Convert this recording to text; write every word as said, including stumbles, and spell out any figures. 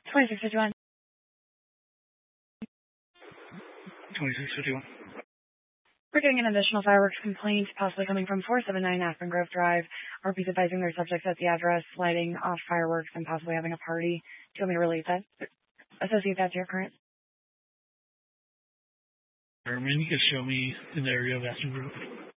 twenty-six fifty-one. twenty-six fifty-one. We're getting an additional fireworks complaint, possibly coming from four seven nine Aspen Grove Drive. R P's advising their subjects at the address, lighting off fireworks and possibly having a party. Do you want me to relate that? Associate that to your current? Herman, you can show me in the area of Aspen Grove.